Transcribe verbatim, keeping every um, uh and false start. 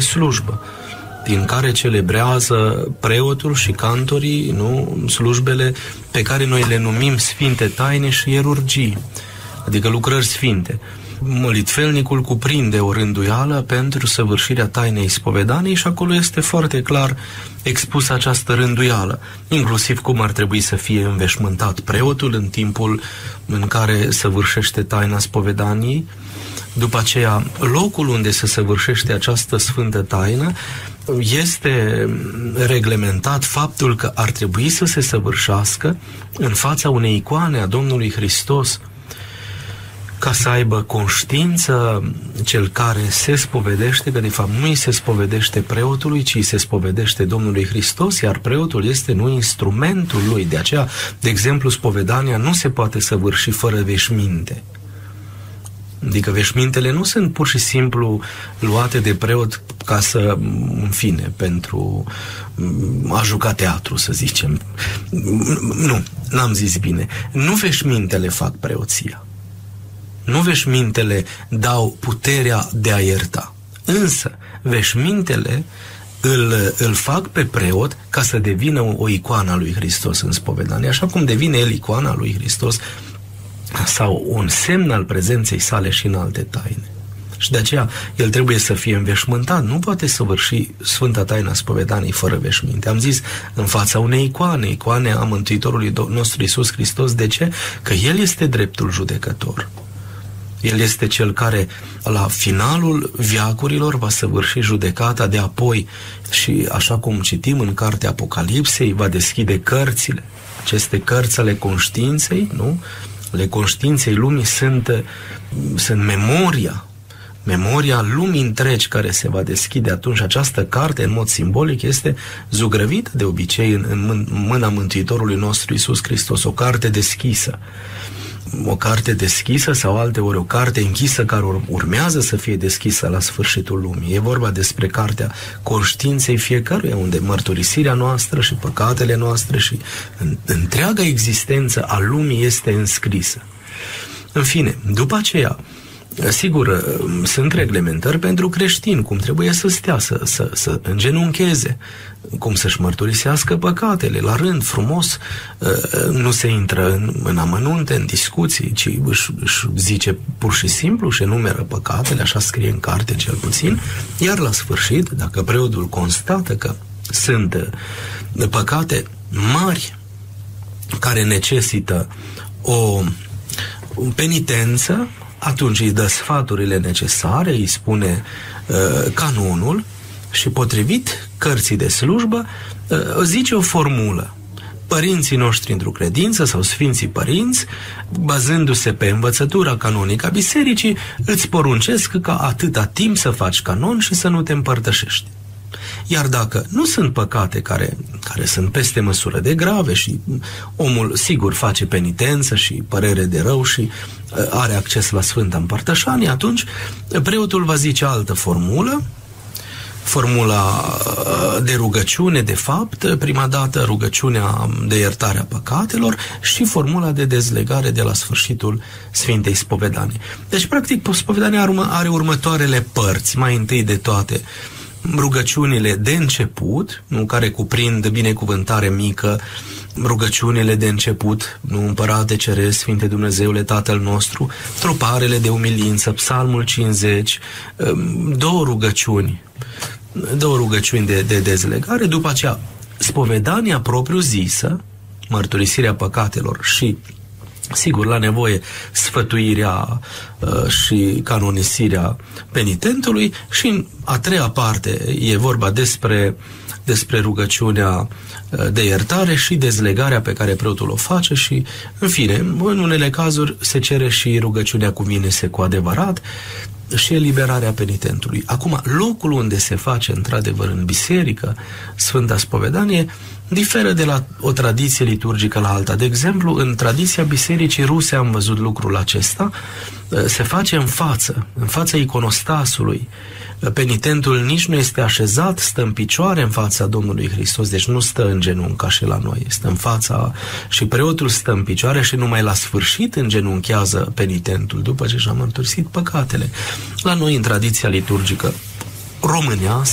slujbă, din care celebrează preotul și cantorii, nu, slujbele pe care noi le numim Sfinte Taine și Ierurgii, adică lucrări sfinte. Mălitfelnicul cuprinde o rânduială pentru săvârșirea tainei spovedaniei și acolo este foarte clar expusă această rânduială, inclusiv cum ar trebui să fie înveșmântat preotul în timpul în care săvârșește taina spovedaniei. După aceea, locul unde se săvârșește această sfântă taină, este reglementat faptul că ar trebui să se săvârșească în fața unei icoane a Domnului Hristos, ca să aibă conștiință cel care se spovedește, că de fapt nu îi se spovedește preotului, ci îi se spovedește Domnului Hristos, iar preotul este nu instrumentul lui. De aceea, de exemplu, spovedania nu se poate săvârși fără veșminte. Adică veșmintele nu sunt pur și simplu luate de preot ca să, în fine, pentru a juca teatru, să zicem. Nu, n-am zis bine. Nu veșmintele fac preoția. Nu veșmintele dau puterea de a ierta. Însă, veșmintele îl, îl fac pe preot ca să devină o, o icoană a lui Hristos în spovedanie, așa cum devine el icoana lui Hristos sau un semn al prezenței sale și în alte taine. Și de aceea el trebuie să fie înveșmântat, nu poate săvârși Sfânta Taina spovedaniei fără veșminte. Am zis, în fața unei icoane, icoane a Mântuitorului nostru Iisus Hristos. De ce? Că El este dreptul judecător. El este cel care, la finalul veacurilor, va săvârși judecata de apoi și, așa cum citim în cartea Apocalipsei, va deschide cărțile. Aceste cărți ale conștiinței, nu? Ale conștiinței lumii sunt, sunt memoria, memoria lumii întregi care se va deschide atunci. Această carte, în mod simbolic, este zugrăvită de obicei în, în mâna Mântuitorului nostru Iisus Hristos, o carte deschisă. O carte deschisă sau alteori o carte închisă care urmează să fie deschisă la sfârșitul lumii. E vorba despre cartea conștiinței fiecăruia, unde mărturisirea noastră și păcatele noastre și întreaga existență a lumii este înscrisă. În fine, după aceea, sigur, sunt reglementări pentru creștini, cum trebuie să stea, să, să, să îngenuncheze, cum să-și mărturisească păcatele, la rând, frumos, nu se intră în, în amănunte, în discuții, ci își, își zice pur și simplu și enumeră păcatele, așa scrie în carte cel puțin, iar la sfârșit, dacă preotul constată că sunt păcate mari care necesită o penitență, atunci îi dă sfaturile necesare, îi spune uh, canonul și, potrivit cărții de slujbă, uh, zice o formulă. Părinții noștri într-o credință sau Sfinții Părinți, bazându-se pe învățătura canonică a bisericii, îți poruncesc ca atâta timp să faci canon și să nu te împărtășești. Iar dacă nu sunt păcate care, care sunt peste măsură de grave și omul sigur face penitență și părere de rău și are acces la Sfânta Împărtășanie, atunci preotul va zice altă formulă, formula de rugăciune, de fapt, prima dată rugăciunea de iertare a păcatelor și formula de dezlegare de la sfârșitul Sfintei Spovedanii. Deci, practic, spovedania are următoarele părți, mai întâi de toate rugăciunile de început, nu, care cuprind binecuvântare mică, rugăciunile de început, nu, Împărate Ceresc, Sfinte Dumnezeule, Tatăl nostru, troparele de umilință, Psalmul cincizeci, două rugăciuni, două rugăciuni de, de dezlegare, după aceea spovedania propriu-zisă, mărturisirea păcatelor și, sigur, la nevoie, sfătuirea uh, și canonisirea penitentului și în a treia parte e vorba despre, despre rugăciunea uh, de iertare și dezlegarea pe care preotul o face și, în fine, în unele cazuri se cere și rugăciunea cuvine-se cu adevărat și eliberarea penitentului. Acum, locul unde se face, într-adevăr, în biserică, Sfânta Spovedanie, diferă de la o tradiție liturgică la alta. De exemplu, în tradiția bisericii ruse am văzut lucrul acesta, se face în față, în fața iconostasului. Penitentul nici nu este așezat, stă în picioare în fața Domnului Hristos, deci nu stă în genunchi ca și la noi, stă în fața și preotul stă în picioare și numai la sfârșit îngenunchează penitentul, după ce și-a mărturisit păcatele. La noi, în tradiția liturgică românească,